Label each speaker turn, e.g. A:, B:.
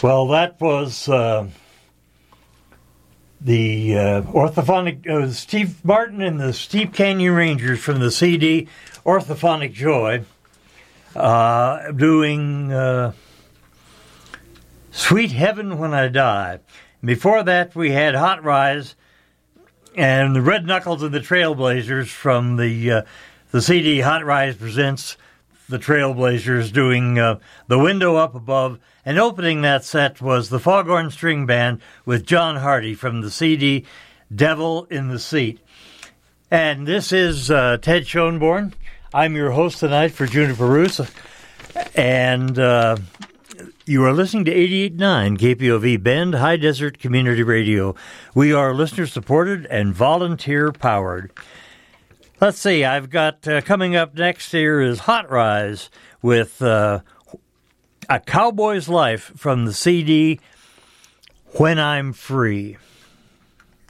A: Well, that was the orthophonic Steve Martin and the Steep Canyon Rangers from the CD Orthophonic Joy doing Sweet Heaven When I Die. Before that, we had Hot Rise and the Red Knuckles and the Trailblazers from the CD Hot Rise Presents the Trailblazers doing The Window Up Above. And opening that set was the Foghorn String Band with John Hardy from the CD Devil in the Seat. And this is Ted Schoenborn. I'm your host tonight for Juniper Roots. And you are listening to 88.9 KPOV Bend, High Desert Community Radio. We are listener-supported and volunteer-powered. Let's see, I've got coming up next here is Hot Rise with A Cowboy's Life from the CD When I'm Free.